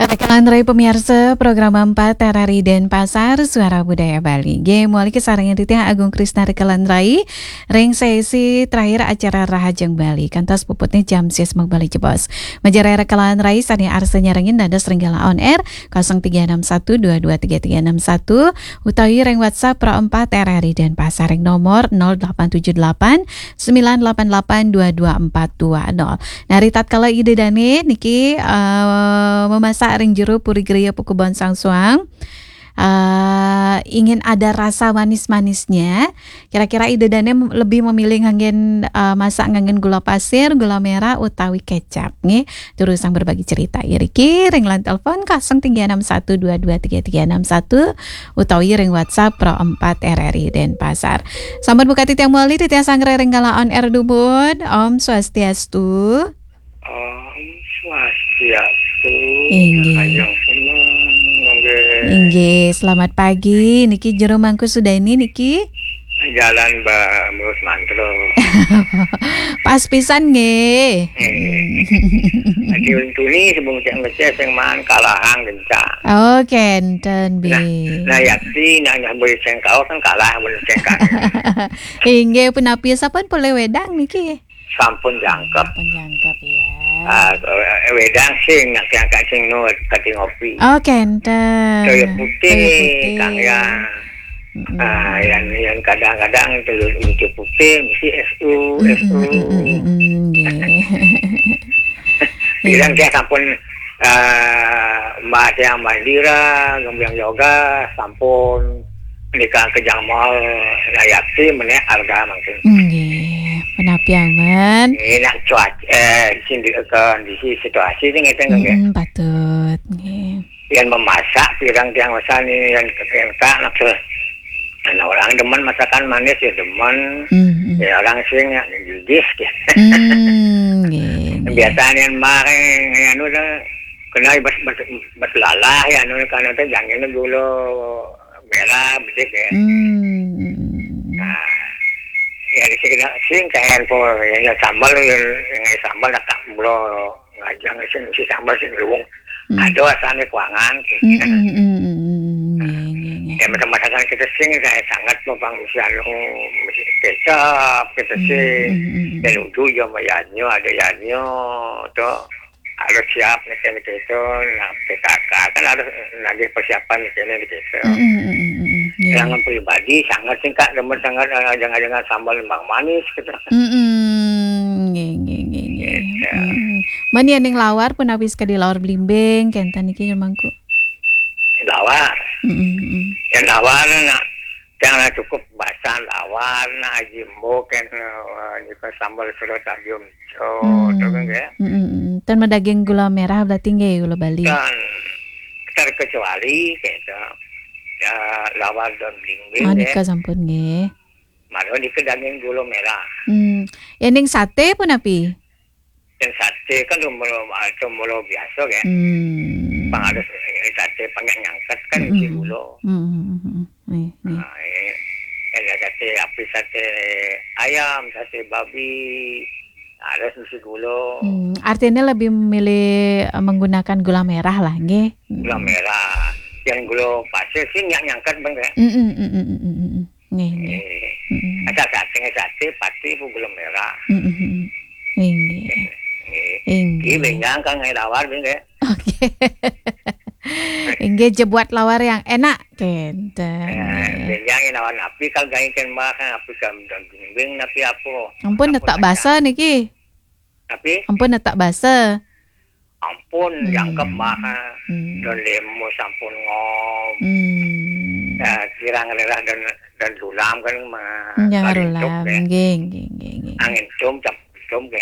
Rekan Rai pemirsa program 4 Terari Denpasar Suara Budaya Bali. Game wali kesarangnya Ditya Agung Krisna Rekan Rai. Ring sesi terakhir acara Rahajeng Bali. Kantas puputnya jam sis Bali Jebos. Majarai Rekan Rai sania arsenya rengin nada Seringgala on air 0361223361 utawi ring WhatsApp Pro 4 Terari Denpasar ring nomor 0878 988 22420. Nari tatkala ide dane niki memasak ring jero puri gereya Pukubon Sang Suang. Ingin ada rasa manis-manisnya, kira-kira ide dane lebih memilih ngangen masak ngangen gula pasir, gula merah utawi kecap nggih. Terus sang berbagi cerita iriki ring line telepon 0361223361 utawi ring WhatsApp Pro 4 RRI Denpasar. Sambat buka titiang muali titiang sangre ring kala on air dubun. Om Swastiastu. Om Swastiastu. Inggih. Inggih, selamat pagi. Niki jero mangku sudah ini niki. Jalan Mbak Mus Mantro. Pas pisan nggih. Adi untuni sebelum cek ngecek sing man kalahan gencang. Oh, kenten bi. Nah yaksi nanya boleh sing kau kan kalah boleh sing kan. Inggih punapi sampun pole wedang niki. Sampun jangkep. Penjangkep ya. Wedang sing nak angkat sing nu kati ngopi. Oh, kenten. Kaya putih kang ya. Yang kadang-kadang telur inci putih mesti SU. Bilang dia sampun mbak yang mandira, gembiang yoga, sampun nikah kejang mal layakti menek harga mungkin. Penapiangan. Ini nak cuaca sini kondisi situasi ini ngeten nggih. Patut. Yang memasak pirang tiang masak ini yang kekenta nak nah, orang demen masakan manis ya demen. Ya orang sing gigis ya. Biasanya mareng anu kena berlalah ya anu kana teh jangan gula merah bedik ya. Nah, ya sing kayak por yang sambal nak bro ngajang si sambal sing luwung. Ada asane kuangan. Ya masakan kita sing saya sangat mabang misalnya kecap kita sing dan udu ya mayanyo ada yanyo to harus siap nih gitu nah PKK kan harus lagi persiapan nih gitu. Yang pribadi sangat singkat demen sangat jangan sambal lembang manis gitu. Mani yang lawar pun habis ke di lawar blimbing kenten iki mangku. Lawar. Yang lawar nak jangan cukup basah lawar nak jimbo kan jika sambal sudah tajam. So, tu kan ya. Tan daging gula merah berarti nggih gula Bali. Dan terkecuali gitu. Ya lawar dan blimbing. Nika sampun nggih. Malu di daging gula merah. Yang ning sate pun api. Yang sate kan cuma biasa kan. Pengaruh sate pengen ngangkat kan isi gula. Sate api sate ayam, sate babi, harus isi gula. Artinya lebih memilih menggunakan gula merah lah, nggih. Gula merah. Yang gula pasir sih ngangkat bang ya. Nggih. Ada sate pasti gula merah. Nggih. Ini bengang kang lawar bang ya. Oke. Inggih jebuat lawar yang enak kenten. Bengang lawar api kal gaing ken makan api kam dan bimbing napi apa. Ampun netak basa niki. Tapi ampun netak basa. Ampun jangkep makan dan lemo sampun ngom. Kirang lerah dan lulam kan mah. Jangan lulam. Nggih. Angin cum cap cum